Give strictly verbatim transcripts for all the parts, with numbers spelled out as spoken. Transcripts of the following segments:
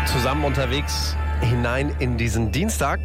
zusammen unterwegs hinein in diesen Dienstag.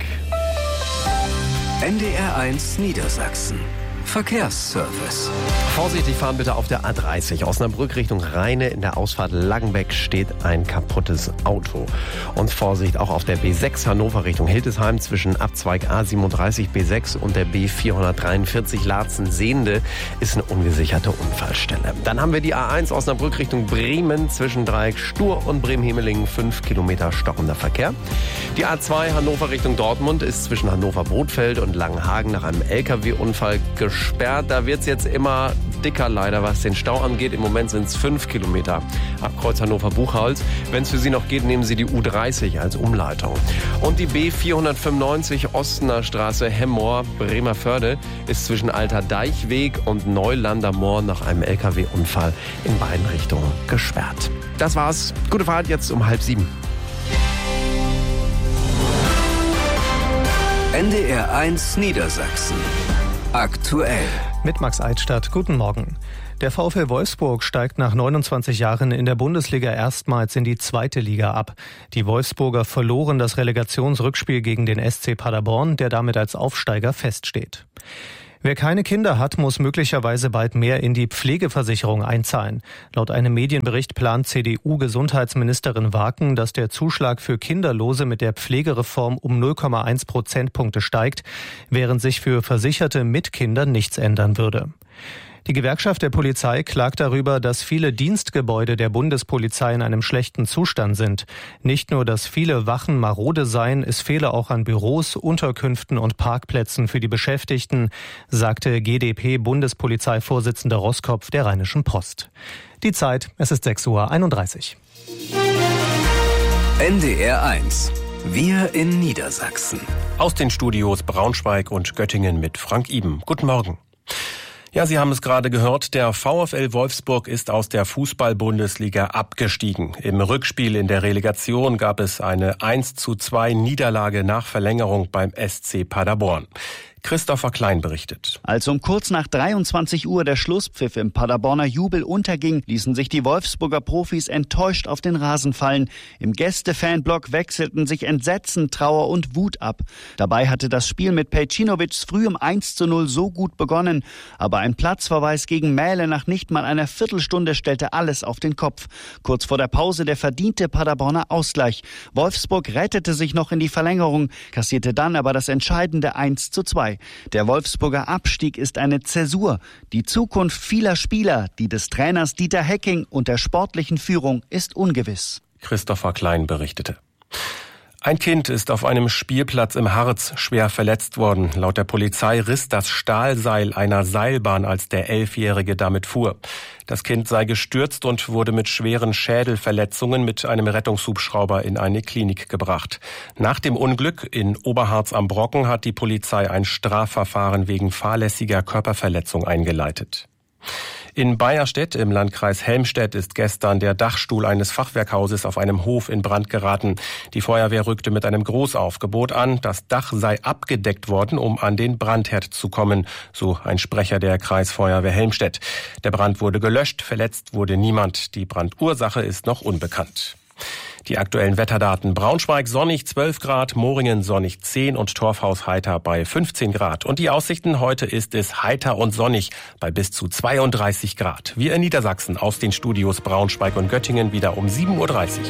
N D R eins Niedersachsen. Verkehrsservice. Vorsichtig fahren bitte auf der A dreißig. Osnabrück Richtung Rheine. In der Ausfahrt Langenbeck steht ein kaputtes Auto. Und Vorsicht auch auf der B sechs Hannover Richtung Hildesheim zwischen Abzweig A siebenunddreißig B sechs und der B vierhundertdreiundvierzig Laatzen-Sehende ist eine ungesicherte Unfallstelle. Dann haben wir die A eins Osnabrück Richtung Bremen zwischen Dreieck Stur und Bremen-Hemelingen fünf Kilometer stockender Verkehr. Die A zwei Hannover Richtung Dortmund ist zwischen Hannover-Brodfeld und Langenhagen nach einem L K W-Unfall gesperrt. Da wird es jetzt immer dicker leider, was den Stau angeht. Im Moment sind es fünf Kilometer ab Kreuz Hannover-Buchholz. Wenn es für Sie noch geht, nehmen Sie die U dreißig als Umleitung. Und die B vierhundertfünfundneunzig Ostener Straße Hemmoor Bremerförde ist zwischen Alter Deichweg und Neulander Moor nach einem L K W-Unfall in beiden Richtungen gesperrt. Das war's. Gute Fahrt jetzt um halb sieben. N D R eins Niedersachsen. Aktuell. Mit Max Eidstadt. Guten Morgen. Der VfL Wolfsburg steigt nach neunundzwanzig Jahren in der Bundesliga erstmals in die zweite Liga ab. Die Wolfsburger verloren das Relegationsrückspiel gegen den S C Paderborn, der damit als Aufsteiger feststeht. Wer keine Kinder hat, muss möglicherweise bald mehr in die Pflegeversicherung einzahlen. Laut einem Medienbericht plant C D U-Gesundheitsministerin Waken, dass der Zuschlag für Kinderlose mit der Pflegereform um null Komma eins Prozentpunkte steigt, während sich für Versicherte mit Kindern nichts ändern würde. Die Gewerkschaft der Polizei klagt darüber, dass viele Dienstgebäude der Bundespolizei in einem schlechten Zustand sind. Nicht nur, dass viele Wachen marode seien, es fehle auch an Büros, Unterkünften und Parkplätzen für die Beschäftigten, sagte G d P-Bundespolizeivorsitzender Roskopf der Rheinischen Post. Die Zeit, es ist sechs Uhr einunddreißig. N D R eins. Wir in Niedersachsen. Aus den Studios Braunschweig und Göttingen mit Frank Iben. Guten Morgen. Ja, Sie haben es gerade gehört, der VfL Wolfsburg ist aus der Fußball-Bundesliga abgestiegen. Im Rückspiel in der Relegation gab es eine eins zu zwei Niederlage nach Verlängerung beim S C Paderborn. Christopher Klein berichtet. Als um kurz nach dreiundzwanzig Uhr der Schlusspfiff im Paderborner Jubel unterging, ließen sich die Wolfsburger Profis enttäuscht auf den Rasen fallen. Im Gäste-Fanblock wechselten sich Entsetzen, Trauer und Wut ab. Dabei hatte das Spiel mit Pejcinovics früh um eins zu null so gut begonnen. Aber ein Platzverweis gegen Mähle nach nicht mal einer Viertelstunde stellte alles auf den Kopf. Kurz vor der Pause der verdiente Paderborner Ausgleich. Wolfsburg rettete sich noch in die Verlängerung, kassierte dann aber das entscheidende eins zu zwei. Der Wolfsburger Abstieg ist eine Zäsur. Die Zukunft vieler Spieler, die des Trainers Dieter Hecking und der sportlichen Führung ist ungewiss. Christopher Klein berichtete. Ein Kind ist auf einem Spielplatz im Harz schwer verletzt worden. Laut der Polizei riss das Stahlseil einer Seilbahn, als der Elfjährige damit fuhr. Das Kind sei gestürzt und wurde mit schweren Schädelverletzungen mit einem Rettungshubschrauber in eine Klinik gebracht. Nach dem Unglück in Oberharz am Brocken hat die Polizei ein Strafverfahren wegen fahrlässiger Körperverletzung eingeleitet. In Beierstedt im Landkreis Helmstedt ist gestern der Dachstuhl eines Fachwerkhauses auf einem Hof in Brand geraten. Die Feuerwehr rückte mit einem Großaufgebot an. Das Dach sei abgedeckt worden, um an den Brandherd zu kommen, so ein Sprecher der Kreisfeuerwehr Helmstedt. Der Brand wurde gelöscht, verletzt wurde niemand. Die Brandursache ist noch unbekannt. Die aktuellen Wetterdaten: Braunschweig sonnig zwölf Grad, Moringen sonnig zehn und Torfhaus heiter bei fünfzehn Grad. Und die Aussichten: heute ist es heiter und sonnig bei bis zu zweiunddreißig Grad. Wir in Niedersachsen aus den Studios Braunschweig und Göttingen wieder um sieben Uhr dreißig.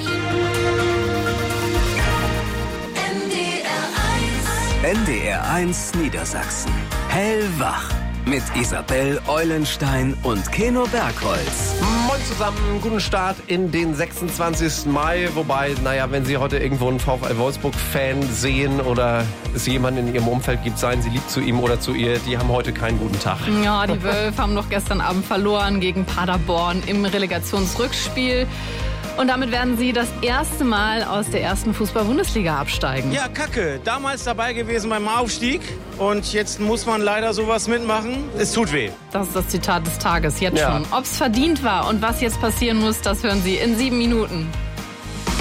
N D R eins Niedersachsen. Hellwach. Mit Isabel Eulenstein und Keno Bergholz. Moin zusammen, guten Start in den sechsundzwanzigsten Mai. Wobei, naja, wenn Sie heute irgendwo einen VfL Wolfsburg-Fan sehen oder es jemanden in Ihrem Umfeld gibt, seien Sie lieb zu ihm oder zu ihr, die haben heute keinen guten Tag. Ja, die Wölfe haben noch gestern Abend verloren gegen Paderborn im Relegationsrückspiel. Und damit werden sie das erste Mal aus der ersten Fußball-Bundesliga absteigen. Ja, kacke. Damals dabei gewesen beim Aufstieg. Und jetzt muss man leider sowas mitmachen. Es tut weh. Das ist das Zitat des Tages, jetzt ja. schon. Ob es verdient war und was jetzt passieren muss, das hören Sie in sieben Minuten.